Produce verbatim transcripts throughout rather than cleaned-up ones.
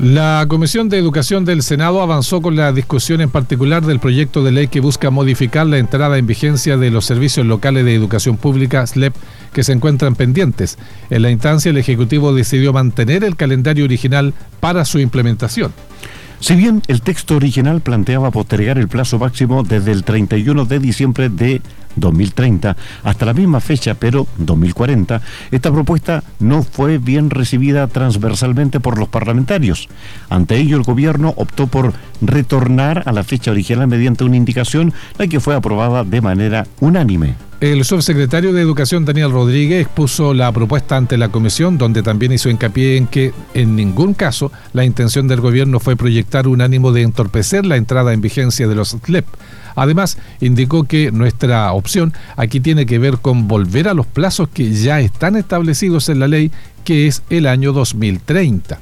La Comisión de Educación del Senado avanzó con la discusión en particular del proyecto de ley que busca modificar la entrada en vigencia de los servicios locales de educación pública, S L E P, que se encuentran pendientes. En la instancia, el Ejecutivo decidió mantener el calendario original para su implementación. Si bien el texto original planteaba postergar el plazo máximo desde el treinta y uno de diciembre de dos mil treinta hasta la misma fecha, pero dos mil cuarenta, esta propuesta no fue bien recibida transversalmente por los parlamentarios. Ante ello, el gobierno optó por retornar a la fecha original mediante una indicación, la que fue aprobada de manera unánime. El subsecretario de Educación, Daniel Rodríguez, expuso la propuesta ante la comisión, donde también hizo hincapié en que, en ningún caso, la intención del gobierno fue proyectar un ánimo de entorpecer la entrada en vigencia de los S L E P. Además, indicó que nuestra opción aquí tiene que ver con volver a los plazos que ya están establecidos en la ley, que es el año dos mil treinta.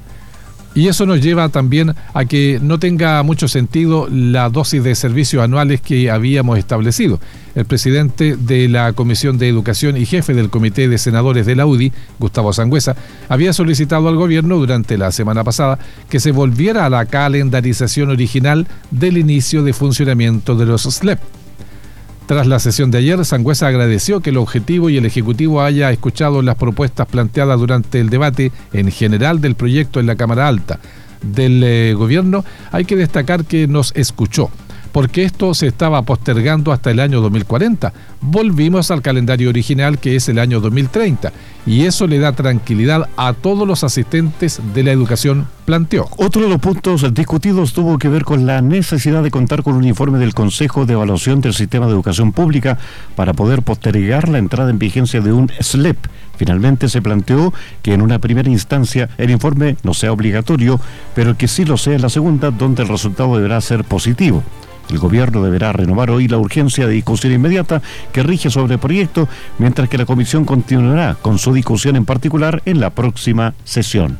Y eso nos lleva también a que no tenga mucho sentido la dosis de servicios anuales que habíamos establecido. El presidente de la Comisión de Educación y jefe del Comité de Senadores de la U D I, Gustavo Sangüesa, había solicitado al gobierno durante la semana pasada que se volviera a la calendarización original del inicio de funcionamiento de los S L E P. Tras la sesión de ayer, Sangüesa agradeció que el Objetivo y el Ejecutivo haya escuchado las propuestas planteadas durante el debate en general del proyecto en la Cámara Alta. Del eh, gobierno hay que destacar que nos escuchó, porque esto se estaba postergando hasta el año dos mil cuarenta. Volvimos al calendario original, que es el año dos mil treinta, y eso le da tranquilidad a todos los asistentes de la educación, planteó. Otro de los puntos discutidos tuvo que ver con la necesidad de contar con un informe del Consejo de Evaluación del Sistema de Educación Pública para poder postergar la entrada en vigencia de un S L E P. Finalmente se planteó que en una primera instancia el informe no sea obligatorio, pero que sí lo sea en la segunda, donde el resultado deberá ser positivo. El gobierno deberá renovar hoy la urgencia de discusión inmediata que rige sobre el proyecto, mientras que la comisión continuará con su discusión en particular en la próxima sesión.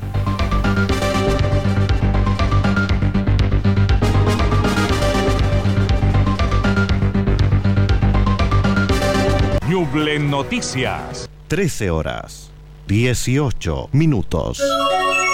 Ñuble Noticias. trece horas, dieciocho minutos.